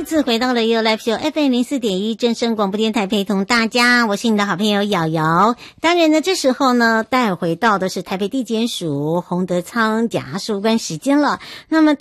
再次回到了 You Live Show FM04.1正声广播电台，陪同大家，我是你的好朋友瑶瑶。当然呢，这时候呢，带回到的是台北地检署洪德昌检察事务官时间了。那么